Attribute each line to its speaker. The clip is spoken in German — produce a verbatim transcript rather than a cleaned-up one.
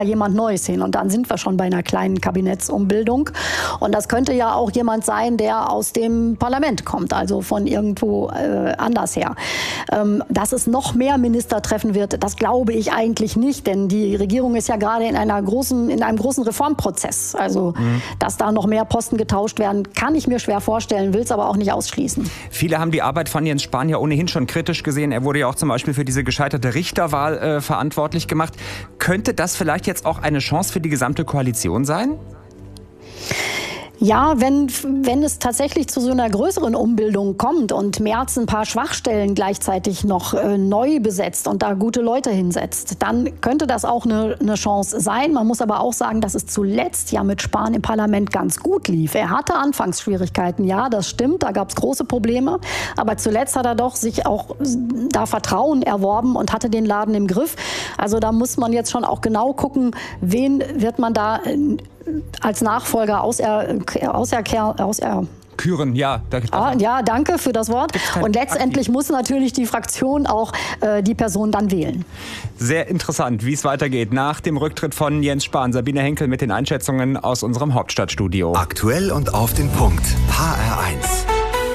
Speaker 1: jemand Neues hin. Und dann sind wir schon bei einer kleinen Kabinettsumbildung. Und das könnte ja auch jemand sein, der aus dem Parlament kommt, also von irgendwo äh, anders her. Ähm, dass es noch mehr Minister treffen wird, das glaube ich eigentlich nicht, denn die Regierung ist ja gerade in einer großen, in einem großen Reformprozess. Also, mhm. dass da noch mehr Posten getauscht werden, kann ich mir schwer vorstellen, will es aber auch nicht ausschließen.
Speaker 2: Viele haben die Arbeit von Jens Spahn ja ohnehin schon kritisch gesehen. Er wurde ja auch zum Beispiel für diese gescheiterte Richterwahl äh, verantwortlich gemacht. Könnte das vielleicht jetzt auch eine Chance für die gesamte Koalition sein?
Speaker 1: Ja, wenn, wenn es tatsächlich zu so einer größeren Umbildung kommt und Merz ein paar Schwachstellen gleichzeitig noch äh, neu besetzt und da gute Leute hinsetzt, dann könnte das auch eine, eine Chance sein. Man muss aber auch sagen, dass es zuletzt ja mit Spahn im Parlament ganz gut lief. Er hatte Anfangsschwierigkeiten, ja, das stimmt, da gab es große Probleme. Aber zuletzt hat er doch sich auch da Vertrauen erworben und hatte den Laden im Griff. Also da muss man jetzt schon auch genau gucken, wen wird man da äh, als Nachfolger auser, auser, auser
Speaker 2: Küren, ja.
Speaker 1: Ah, ja, danke für das Wort. Und letztendlich aktiv. Muss natürlich die Fraktion auch äh, die Person dann wählen.
Speaker 2: Sehr interessant, wie es weitergeht nach dem Rücktritt von Jens Spahn. Sabine Henkel mit den Einschätzungen aus unserem Hauptstadtstudio.
Speaker 3: Aktuell und auf den Punkt. H R eins.